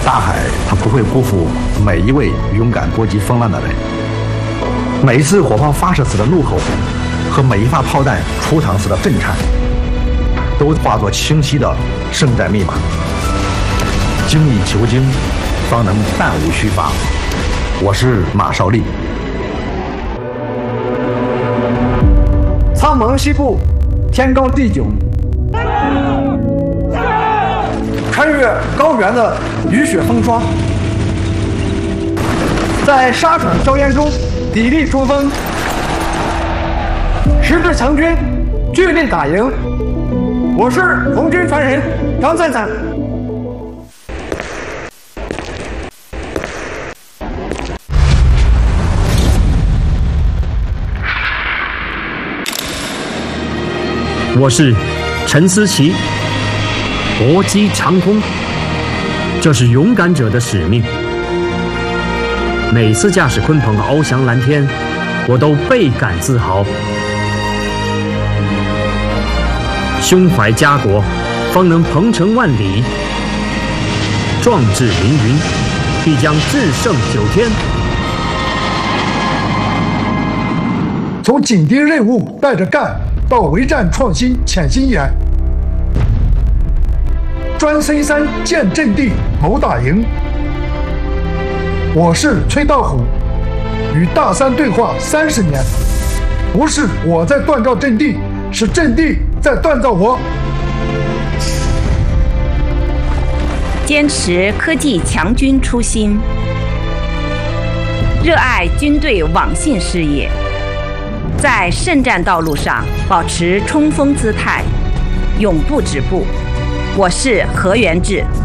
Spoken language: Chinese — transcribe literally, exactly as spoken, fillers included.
大海它不会辜负每一位勇敢搏击风浪的人。每一次火炮发射时的怒吼和每一发炮弹出膛时的震颤，都化作清晰的胜战密码。精益求精，方能弹无虚发。我是马少利。 苍茫西部，天高地迥，穿越高原的雨雪风霜，在沙场硝烟中砥砺冲锋，十字强军聚力打赢。我是红军传人张灿灿。 我是陈思琪，搏击长空，这是勇敢者的使命。每次驾驶鲲鹏翱翔蓝天，我都倍感自豪。胸怀家国，方能鹏程万里；壮志凌云，必将制胜九天。 从紧盯任务带着干，到围战创新潜心研，专 C 三建阵地谋打赢。我是崔道虎，与大三对话三十年，不是我在锻造阵地，是阵地在锻造我。 坚持科技强军初心，热爱军队网信事业，在圣战道路上保持冲锋姿态，永不止步。我是何元志。